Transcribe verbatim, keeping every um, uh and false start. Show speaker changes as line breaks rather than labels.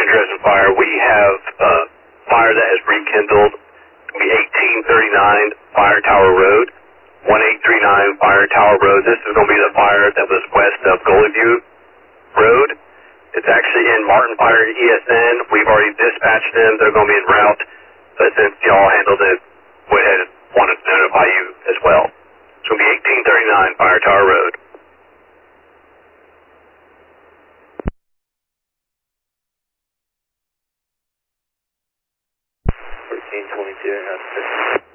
Dresden Fire. We have a fire that has rekindled. It's going to be eighteen thirty-nine Fire Tower Road, eighteen thirty-nine Fire Tower Road. This is going to be the fire that was west of Gully View Road. It's actually in Martin Fire E S N. We've already dispatched them. They're going to be en route. But since y'all handled it, went ahead and wanted to notify you as well. It's going to be eighteen thirty-nine Fire Tower Road.
thirteen twenty-two,